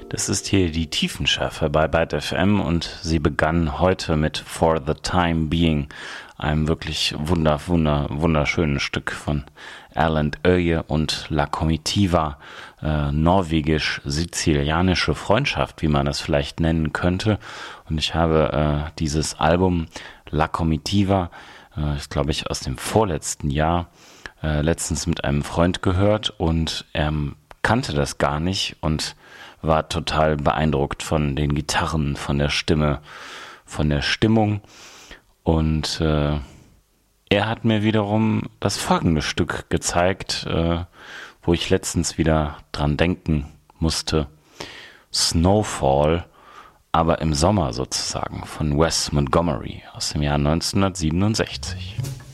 Das ist hier die Tiefenschärfe bei Byte FM und sie begann heute mit For the Time Being, einem wirklich wunderschönen Stück von Erlend Øye und La Comitiva, norwegisch-sizilianische Freundschaft, wie man das vielleicht nennen könnte. Und ich habe dieses Album La Comitiva, ist glaube ich aus dem vorletzten Jahr, letztens mit einem Freund gehört und er kannte das gar nicht und war total beeindruckt von den Gitarren, von der Stimme, von der Stimmung. Und er hat mir wiederum das folgende Stück gezeigt, wo ich letztens wieder dran denken musste. Snowfall, aber im Sommer sozusagen, von Wes Montgomery aus dem Jahr 1967.